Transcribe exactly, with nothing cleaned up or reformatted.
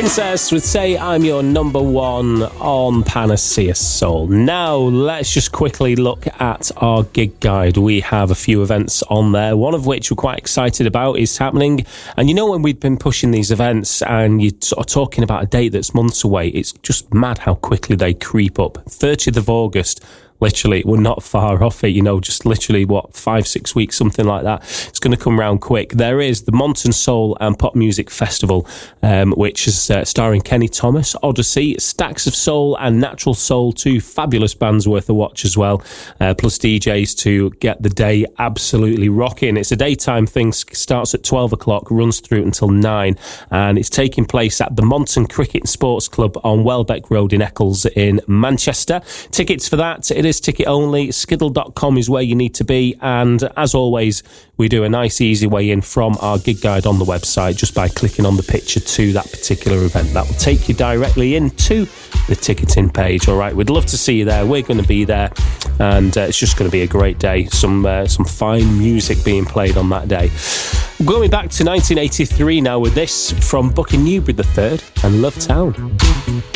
Princess would say I'm your number one on Panacea Soul. Now, let's just quickly look at our gig guide. We have a few events on there, one of which we're quite excited about is happening. And you know, when we've been pushing these events and you're sort of talking about a date that's months away, it's just mad how quickly they creep up. thirtieth of August. Literally, we're not far off it, you know, just literally, what, five, six weeks, something like that. It's going to come round quick. There is the Monton Soul and Pop Music Festival, um, which is uh, starring Kenny Thomas, Odyssey, Stacks of Soul and Natural Soul, two fabulous bands worth a watch as well, uh, plus D Js to get the day absolutely rocking. It's a daytime thing, starts at twelve o'clock, runs through until nine, and it's taking place at the Monton Cricket and Sports Club on Welbeck Road in Eccles in Manchester. Tickets for that, it is ticket only. Skiddle dot com is where you need to be, and as always we do a nice easy way in from our gig guide on the website just by clicking on the picture to that particular event. That will take you directly into the ticketing page. All right, we'd love to see you there. We're going to be there, and uh, it's just going to be a great day. Some uh, some fine music being played on that day. Going back to nineteen eighty-three now with this from Bucky Newbury the third and Love Town.